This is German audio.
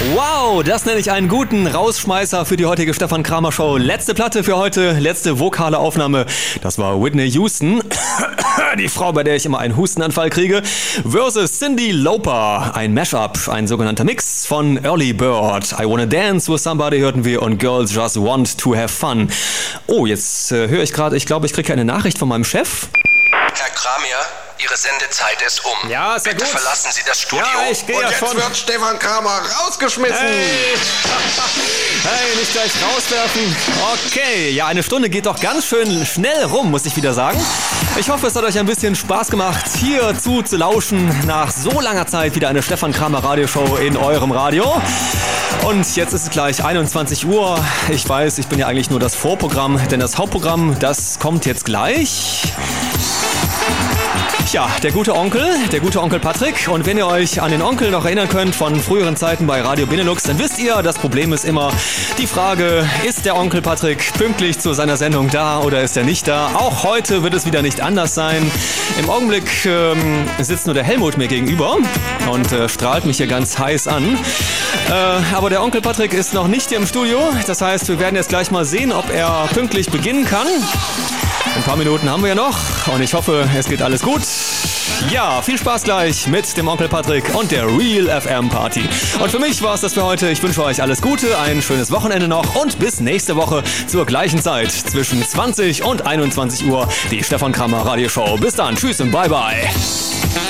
Wow, das nenne ich einen guten Rausschmeißer für die heutige Stefan Kramer Show. Letzte Platte für heute, letzte vokale Aufnahme. Das war Whitney Houston, die Frau, bei der ich immer einen Hustenanfall kriege, versus Cyndi Lauper. Ein Mashup, ein sogenannter Mix von Early Bird. I Wanna Dance with Somebody hörten wir und Girls Just Want to Have Fun. Oh, jetzt höre ich gerade, ich glaube, ich kriege eine Nachricht von meinem Chef. Herr Kramer, Ihre Sendezeit ist um. Ja, ist ja Bitte gut. verlassen Sie das Studio. Ja, ich gehe ja schon. Und jetzt wird Stefan Kramer rausgeschmissen. Hey, nicht gleich rauswerfen. Okay, ja, eine Stunde geht doch ganz schön schnell rum, muss ich wieder sagen. Ich hoffe, es hat euch ein bisschen Spaß gemacht, hier zu lauschen. Nach so langer Zeit wieder eine Stefan Kramer Radioshow in eurem Radio. Und jetzt ist es gleich 21 Uhr. Ich weiß, ich bin ja eigentlich nur das Vorprogramm, denn das Hauptprogramm, das kommt jetzt gleich. Ja, der gute Onkel Patrick. Und wenn ihr euch an den Onkel noch erinnern könnt von früheren Zeiten bei Radio Benelux, dann wisst ihr, das Problem ist immer die Frage, ist der Onkel Patrick pünktlich zu seiner Sendung da oder ist er nicht da? Auch heute wird es wieder nicht anders sein. Im Augenblick sitzt nur der Helmut mir gegenüber und strahlt mich hier ganz heiß an. Aber der Onkel Patrick ist noch nicht hier im Studio. Das heißt, wir werden jetzt gleich mal sehen, ob er pünktlich beginnen kann. Ein paar Minuten haben wir ja noch und ich hoffe, es geht alles gut. Ja, viel Spaß gleich mit dem Onkel Patrick und der Real FM Party. Und für mich war es das für heute. Ich wünsche euch alles Gute, ein schönes Wochenende noch und bis nächste Woche zur gleichen Zeit zwischen 20 und 21 Uhr die Stefan Kramer Radioshow. Bis dann, tschüss und bye bye.